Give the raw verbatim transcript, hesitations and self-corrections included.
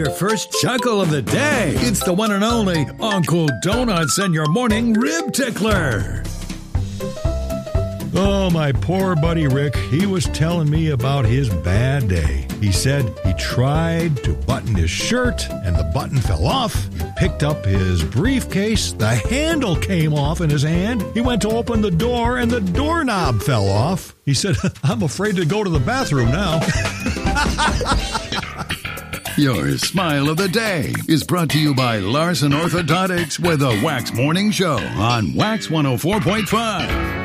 Your first chuckle of the day. It's the one and only Uncle Donuts and your morning rib tickler. Oh, my poor buddy Rick. He was telling me about his bad day. He said he tried to button his shirt and the button fell off. He picked up his briefcase. The handle came off in his hand. He went to open the door and the doorknob fell off. He said, I'm afraid to go to the bathroom now. Your smile of the day is brought to you by Larson Orthodontics with a Wax Morning Show on Wax one oh four point five.